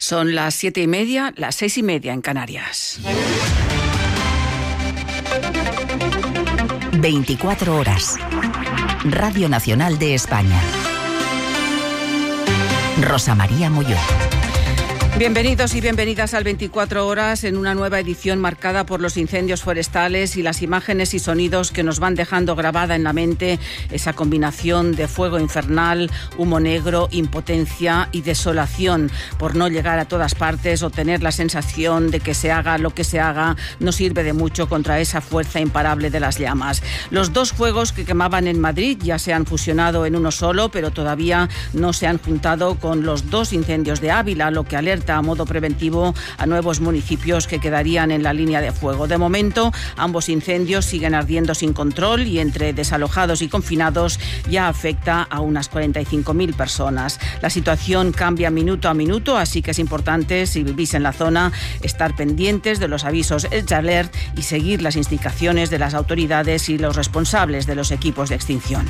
Son las 7:30, las 6:30 en Canarias. 24 horas. Radio Nacional de España. Rosa María Molló. Bienvenidos y bienvenidas al 24 horas en una nueva edición marcada por los incendios forestales y las imágenes y sonidos que nos van dejando grabada en la mente esa combinación de fuego infernal, humo negro, impotencia y desolación por no llegar a todas partes o tener la sensación de que se haga lo que se haga no sirve de mucho contra esa fuerza imparable de las llamas. Los dos fuegos que quemaban en Madrid ya se han fusionado en uno solo, pero todavía no se han juntado con los dos incendios de Ávila, lo que alerta a modo preventivo a nuevos municipios que quedarían en la línea de fuego. De momento, ambos incendios siguen ardiendo sin control y entre desalojados y confinados ya afecta a unas 45.000 personas. La situación cambia minuto a minuto, así que es importante, si vivís en la zona, estar pendientes de los avisos Edge Alert y seguir las indicaciones de las autoridades y los responsables de los equipos de extinción.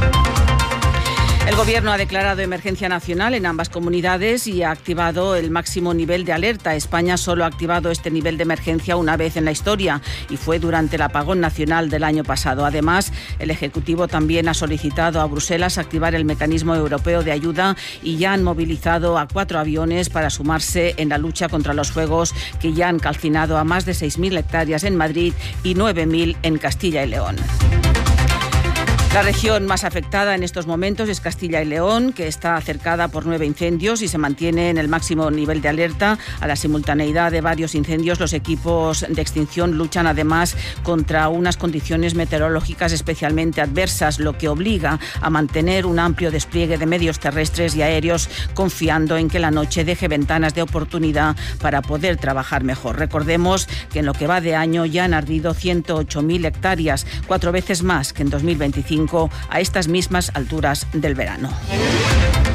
El Gobierno ha declarado emergencia nacional en ambas comunidades y ha activado el máximo nivel de alerta. España solo ha activado este nivel de emergencia una vez en la historia y fue durante el apagón nacional del año pasado. Además, el Ejecutivo también ha solicitado a Bruselas activar el mecanismo europeo de ayuda y ya han movilizado a 4 aviones para sumarse en la lucha contra los fuegos que ya han calcinado a más de 6.000 hectáreas en Madrid y 9.000 en Castilla y León. La región más afectada en estos momentos es Castilla y León, que está cercada por 9 incendios y se mantiene en el máximo nivel de alerta. A la simultaneidad de varios incendios, los equipos de extinción luchan además contra unas condiciones meteorológicas especialmente adversas, lo que obliga a mantener un amplio despliegue de medios terrestres y aéreos, confiando en que la noche deje ventanas de oportunidad para poder trabajar mejor. Recordemos que en lo que va de año ya han ardido 108.000 hectáreas, 4 veces más que en 2025, a estas mismas alturas del verano.